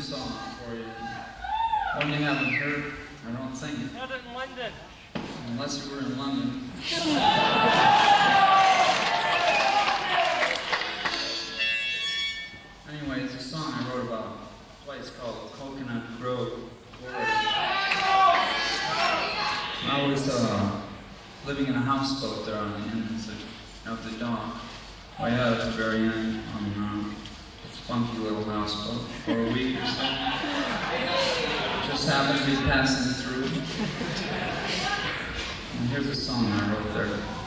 song for you. One you haven't heard, I don't think. Heard it in London. Unless you were in London. Anyway, it's a song I wrote about a place called Coconut Grove, Florida. I was living in a houseboat there on the end of the dock. Way out at the very end on this funky little houseboat for a week or so. Just happened to be passing through. And here's a song I wrote there.